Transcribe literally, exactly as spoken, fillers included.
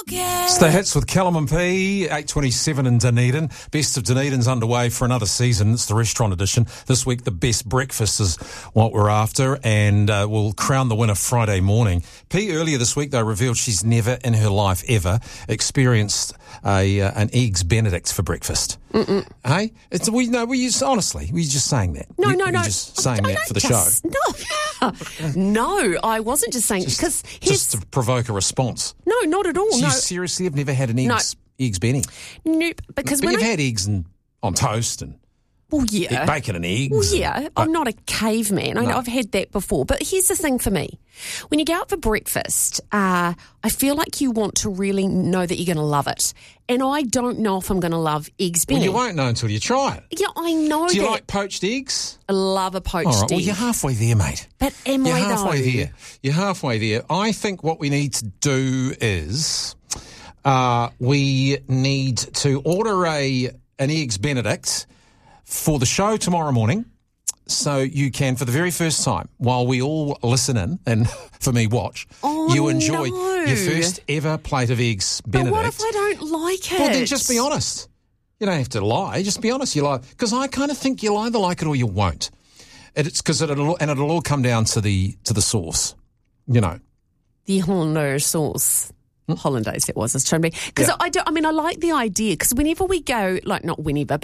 It's the hits with Callum and P, eight twenty-seven in Dunedin. Best of Dunedin's underway for another season. It's the restaurant edition. This week, the best breakfast is what we're after, and uh, we'll crown the winner Friday morning. P, earlier this week, though, revealed she's never in her life ever experienced a uh, an eggs Benedict for breakfast. Mm-mm. Hey? It's, we, no, we just, honestly, we're just saying that. No, we, no, we're no. just saying I that for the just, show. No. No, I wasn't just saying, because Just to provoke a response. No, not at all. So no. you seriously have never had an eggs, no. eggs Benny? Nope. Because but when you've I... had eggs and, on toast and well, yeah. bacon and eggs. Well, yeah. And, I'm not a caveman. I know no. I've had that before. But here's the thing for me. When you go out for breakfast, uh, I feel like you want to really know that you're going to love it. And I don't know if I'm going to love eggs Benny. Well, you won't know until you try it. Yeah, I know that. Do you like poached eggs? I love a poached All right, egg. well, you're halfway there, mate. But am you're I, You're halfway though? there. You're halfway there. I think what we need to do is uh, we need to order a an eggs Benedict for the show tomorrow morning, so you can, for the very first time, while we all listen in and, for me, watch, oh, you enjoy no. your first ever plate of eggs but Benedict. But what if I don't like it? Well, then just be honest. You don't have to lie. Just be honest. You lie, because I kind of think you'll either like it or you won't. It's because it'll and it'll all come down to the to the sauce. You know, the hollandaise sauce. Hollandaise, it was. I was trying to be because yeah. I do. I mean, I like the idea because whenever we go, like not whenever.